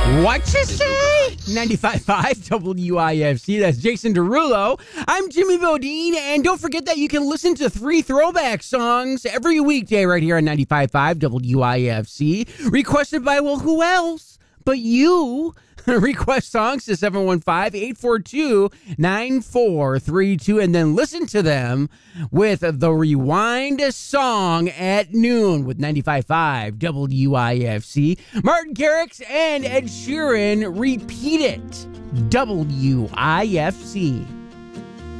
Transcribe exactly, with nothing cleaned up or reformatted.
What you say? ninety-five point five W I F C. That's Jason Derulo. I'm Jimmy Bodine, and don't forget that you can listen to three throwback songs every weekday right here on ninety-five point five W I F C. Requested by, well, who else but you? Request songs to seven one five, eight four two, nine four three two and then listen to them with the Rewind song at noon with ninety-five point five W I F C. Martin Garrix and Ed Sheeran, Repeat It, W I F C.